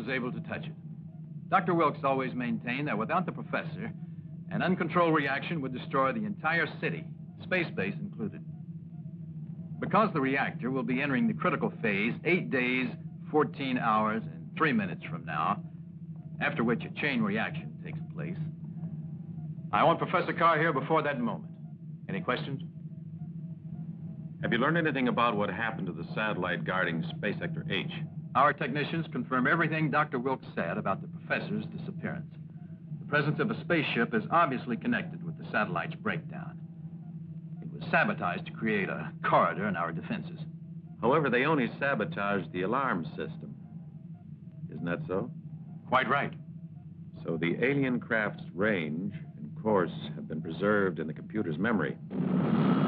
was able to touch it. Dr. Wilkes always maintained that without the professor, an uncontrolled reaction would destroy the entire city, space base included. Because the reactor will be entering the critical phase 8 days, 14 hours, and 3 minutes from now, after which a chain reaction takes place, I want Professor Carr here before that moment. Any questions? Have you learned anything about what happened to the satellite guarding Space Sector H? Our technicians confirm everything Dr. Wilkes said about the professor's disappearance. The presence of a spaceship is obviously connected with the satellite's breakdown. It was sabotaged to create a corridor in our defenses. However, they only sabotaged the alarm system. Isn't that so? Quite right. So the alien craft's range and course have been preserved in the computer's memory.